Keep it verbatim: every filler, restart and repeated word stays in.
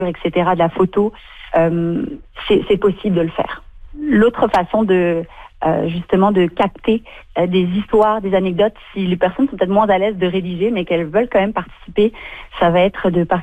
et cetera, de la photo, euh, c'est, c'est possible de le faire. L'autre façon de euh, justement de capter euh, des histoires, des anecdotes, si les personnes sont peut-être moins à l'aise de rédiger, mais qu'elles veulent quand même participer, ça va être de participer